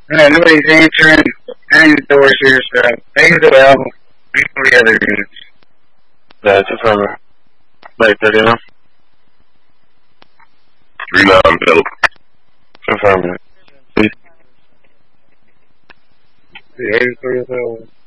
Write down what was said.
Nobody's answering. Hang the doors here, so things well. The other units. That's affirmative. Like 39. 39 Bill. Affirmative. The 83 is